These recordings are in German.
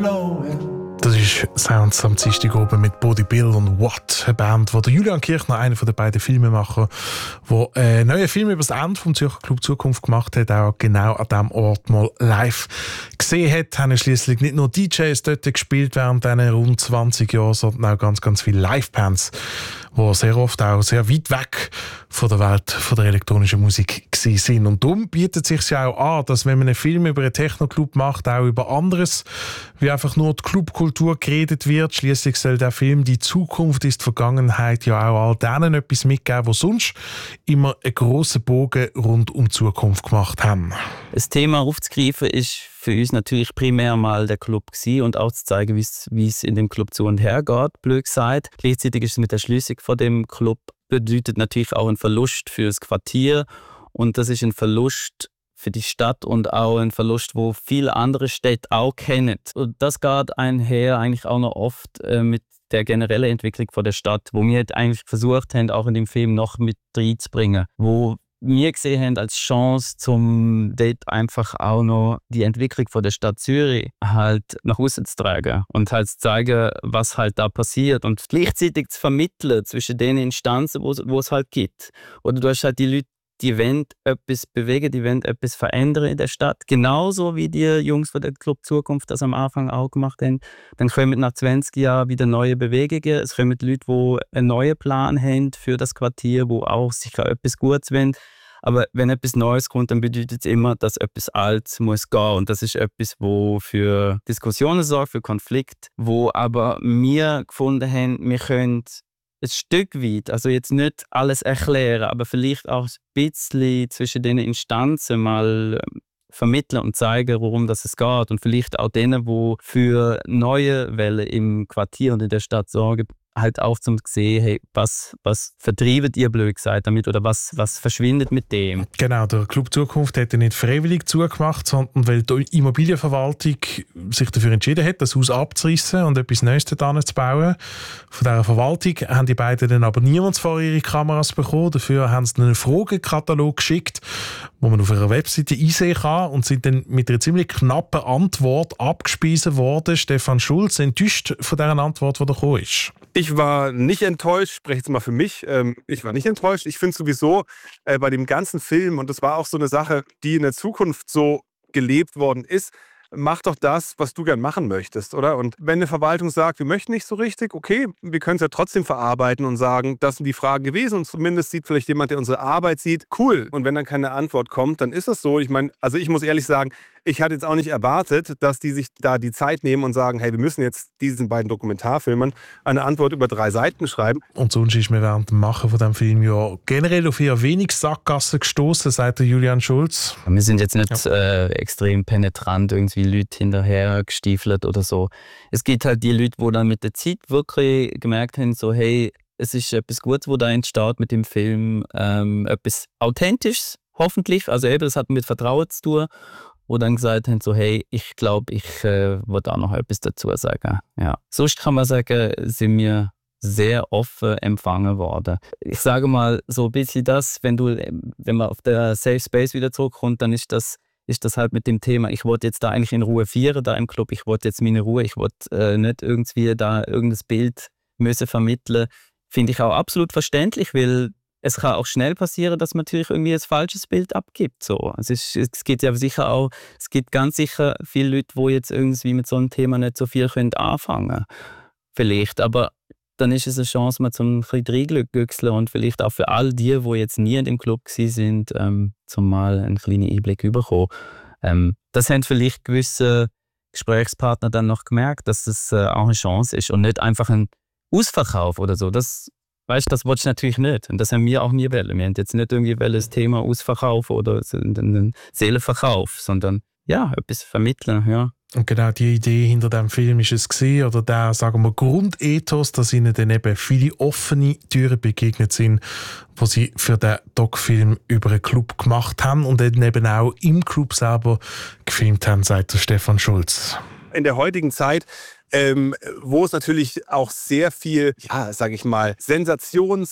Das ist Sounds am Dienstag oben mit Body Bill und What, eine Band, wo der Julian Kirchner, einer der beiden Filmemacher, der einen neuen Film über das Ende vom Zürcher Club Zukunft gemacht hat, auch genau an diesem Ort mal live gesehen hat. Haben schliesslich nicht nur DJs dort gespielt während diesen rund 20 Jahren, sondern auch ganz, ganz viele Livebands, die sehr oft auch sehr weit weg von der Welt von der elektronischen Musik sind. Und darum bietet es sich ja auch an, dass wenn man einen Film über einen Techno-Club macht, auch über anderes, wie einfach nur die Clubkultur geredet wird. Schliesslich soll der Film «Die Zukunft ist Vergangenheit» ja auch all denen etwas mitgeben, die sonst immer einen grossen Bogen rund um die Zukunft gemacht haben. Das Thema aufzugreifen ist für uns natürlich primär mal der Club gewesen und auch zu zeigen, wie es in dem Club zu und her geht, blöd gesagt. Gleichzeitig ist es mit der Schließung von dem Club bedeutet natürlich auch einen Verlust für das Quartier und das ist ein Verlust für die Stadt und auch ein Verlust, wo viele andere Städte auch kennen. Und das geht einher eigentlich auch noch oft mit der generellen Entwicklung von der Stadt, wo wir eigentlich versucht haben, auch in dem Film noch mit reinzubringen, wo wir gesehen haben als Chance, um dort einfach auch noch die Entwicklung von der Stadt Zürich halt nach außen zu tragen und halt zu zeigen, was halt da passiert und gleichzeitig zu vermitteln zwischen den Instanzen, wo es halt gibt. Oder du hast halt die Leute, die wollen etwas bewegen, die wollen etwas verändern in der Stadt. Genauso wie die Jungs von der Club Zukunft das am Anfang auch gemacht haben. Dann kommen nach 20 Jahren wieder neue Bewegungen. Es kommen Leute, die einen neuen Plan haben für das Quartier, die auch sicher etwas Gutes wollen. Aber wenn etwas Neues kommt, dann bedeutet es immer, dass etwas Altes muss gehen. Und das ist etwas, wo für Diskussionen sorgt, für Konflikt, wo aber wir gefunden haben, wir können ein Stück weit, also jetzt nicht alles erklären, aber vielleicht auch ein bisschen zwischen den Instanzen mal vermitteln und zeigen, worum das es geht. Und vielleicht auch denen, die für neue Wellen im Quartier und in der Stadt sorgen, halt auch zum sehen, hey, was vertreibt ihr, blöd gesagt, damit oder was verschwindet mit dem? Genau, der Club Zukunft hat ja nicht freiwillig zugemacht, sondern weil die Immobilienverwaltung sich dafür entschieden hat, das Haus abzureißen und etwas Neues dort zu bauen. Von dieser Verwaltung haben die beiden dann aber niemand vor ihre Kameras bekommen. Dafür haben sie einen Fragenkatalog geschickt, wo man auf ihrer Webseite einsehen kann und sind dann mit einer ziemlich knappen Antwort abgespeisen worden. Stefan Schulz, enttäuscht von dieser Antwort, die da gekommen ist? Ich war nicht enttäuscht, spreche jetzt mal für mich, ich war nicht enttäuscht. Ich finde sowieso bei dem ganzen Film, und das war auch so eine Sache, die in der Zukunft so gelebt worden ist, mach doch das, was du gern machen möchtest, oder? Und wenn eine Verwaltung sagt, wir möchten nicht so richtig, okay, wir können es ja trotzdem verarbeiten und sagen, das sind die Fragen gewesen und zumindest sieht vielleicht jemand, der unsere Arbeit sieht, cool. Und wenn dann keine Antwort kommt, dann ist das so. Ich meine, also ich muss ehrlich sagen, ich hatte jetzt auch nicht erwartet, dass die sich da die Zeit nehmen und sagen, hey, wir müssen jetzt diesen beiden Dokumentarfilmern eine Antwort über 3 Seiten schreiben. Und sonst ist mir während dem Machen von diesem Film ja generell auf eher wenig Sackgassen gestoßen, sagt der Julian Schulz. Wir sind jetzt nicht extrem penetrant irgendwie Leute hinterher gestiefelt oder so. Es gibt halt die Leute, die dann mit der Zeit wirklich gemerkt haben, so hey, es ist etwas Gutes, was da entsteht mit dem Film, etwas Authentisches, hoffentlich, also eben, das hat mit Vertrauen zu tun. Wo dann gesagt haben, so, hey, ich glaube, ich will da noch etwas dazu sagen. Ja. Sonst kann man sagen, sind wir sehr offen empfangen worden. Ich sage mal so ein bisschen das, wenn man auf der Safe Space wieder zurückkommt, dann ist das halt mit dem Thema, ich wollte jetzt da eigentlich in Ruhe feiern, da im Club, ich wollte jetzt meine Ruhe, ich wollte nicht irgendwie da irgendein Bild müssen vermitteln. Finde ich auch absolut verständlich, weil es kann auch schnell passieren, dass man natürlich irgendwie ein falsches Bild abgibt. So. Es gibt ja sicher auch, es gibt ganz sicher viele Leute, die jetzt irgendwie mit so einem Thema nicht so viel anfangen können. Vielleicht, aber dann ist es eine Chance, mal zum ein bisschen reingüchseln und vielleicht auch für all die jetzt nie in dem Club waren, zum mal einen kleinen Einblick zu bekommen. Das haben vielleicht gewisse Gesprächspartner dann noch gemerkt, dass das auch eine Chance ist und nicht einfach ein Ausverkauf oder so. Das wollte ich natürlich nicht. Und das haben wir auch nie wollen. Wir haben jetzt nicht irgendwie das Thema ausverkaufen oder einen Seelenverkauf, sondern ja, etwas vermitteln. Ja. Und genau die Idee hinter dem Film ist es gewesen, oder der, sagen wir, Grundethos, dass ihnen dann eben viele offene Türen begegnet sind, die sie für den Doc-Film über einen Club gemacht haben und dann eben auch im Club selber gefilmt haben, sagt der Stefan Schulz. In der heutigen Zeit wo es natürlich auch sehr viel, ja, sage ich mal,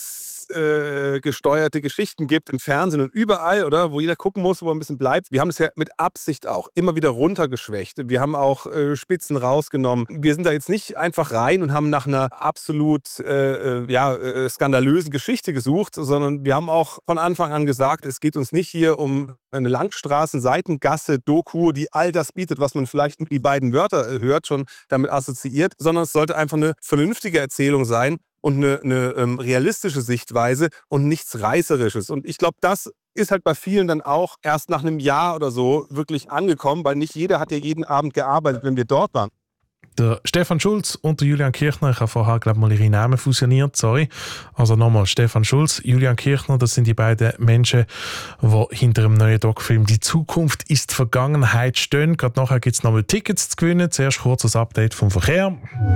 gesteuerte Geschichten gibt im Fernsehen und überall, oder? Wo jeder gucken muss, wo er ein bisschen bleibt. Wir haben es ja mit Absicht auch immer wieder runtergeschwächt. Wir haben auch Spitzen rausgenommen. Wir sind da jetzt nicht einfach rein und haben nach einer absolut skandalösen Geschichte gesucht, sondern wir haben auch von Anfang an gesagt, es geht uns nicht hier um eine Langstraßen-Seitengasse-Doku, die all das bietet, was man vielleicht die beiden Wörter hört, schon damit assoziiert, sondern es sollte einfach eine vernünftige Erzählung sein und eine realistische Sichtweise und nichts Reißerisches. Und ich glaube, das ist halt bei vielen dann auch erst nach einem Jahr oder so wirklich angekommen, weil nicht jeder hat ja jeden Abend gearbeitet, wenn wir dort waren. Der Stefan Schulz und der Julian Kirchner, ich habe vorher, glaube ich, mal ihre Namen fusioniert, sorry. Also nochmal, Stefan Schulz, Julian Kirchner, das sind die beiden Menschen, die hinter dem neuen Doc-Film «Die Zukunft ist Vergangenheit» stehen. Gerade nachher gibt es nochmal Tickets zu gewinnen. Zuerst kurz das Update vom Verkehr.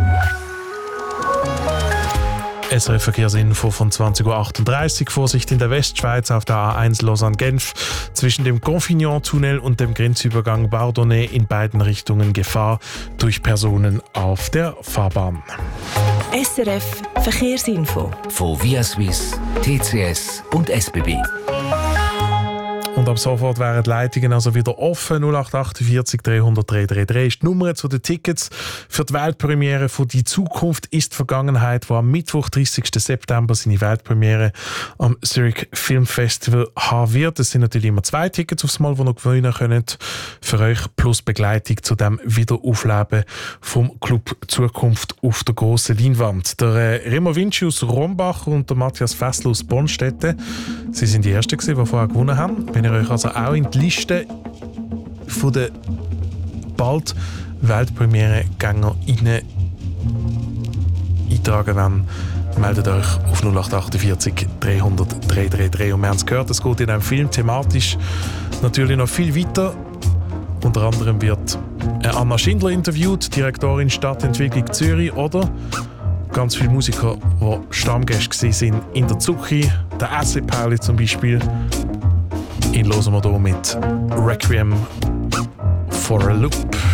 SRF Verkehrsinfo von 20.38 Uhr. Vorsicht in der Westschweiz auf der A1 Lausanne-Genf. Zwischen dem Confignant-Tunnel und dem Grenzübergang Bardonnay in beiden Richtungen Gefahr durch Personen auf der Fahrbahn. SRF Verkehrsinfo von Via Suisse, TCS und SBB. Und ab sofort wären die Leitungen also wieder offen. 0848 300 333 ist die Nummer zu den Tickets für die Weltpremiere von «Die Zukunft ist Vergangenheit», die am Mittwoch, 30. September, seine Weltpremiere am Zurich Film Festival haben wird. Es sind natürlich immer 2 Tickets aufs Mal, die ihr gewinnen könnt für euch, plus Begleitung zu dem Wiederaufleben vom Club Zukunft auf der grossen Leinwand. Der Remo Vinci aus Rombach und der Matthias Fessler aus Bonstetten, sie sind die Ersten, die vorher gewonnen haben. Wenn ihr euch also auch in die Liste von der bald Weltpremiere-Gänger eintragen wollt, meldet euch auf 0848 300 333. Und wir haben es gehört, es geht in diesem Film thematisch natürlich noch viel weiter. Unter anderem wird Anna Schindler interviewt, Direktorin Stadtentwicklung Zürich, oder ganz viele Musiker, die Stammgäste waren in der Zucchi, der Assi Pauli zum Beispiel. Ihn hören wir hier mit Requiem for a Loop.